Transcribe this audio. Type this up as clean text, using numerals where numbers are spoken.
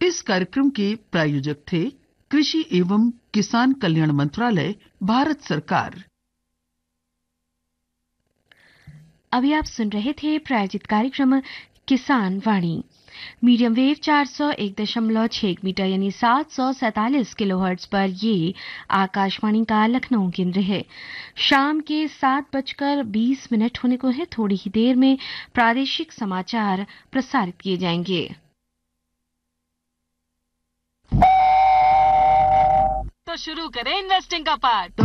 इस कार्यक्रम के प्रायोजक थे कृषि एवं किसान कल्याण मंत्रालय, भारत सरकार। अभी आप सुन रहे थे प्रायोजित कार्यक्रम किसान वाणी। मीडियम वेव 401.6 मीटर यानी 747 किलोहर्ट्ज पर ये आकाशवाणी का लखनऊ केंद्र है। शाम के 7:20 होने को है। थोड़ी ही देर में प्रादेशिक समाचार प्रसारित किए जाएंगे। तो शुरू करें इन्वेस्टिंग का पार्ट।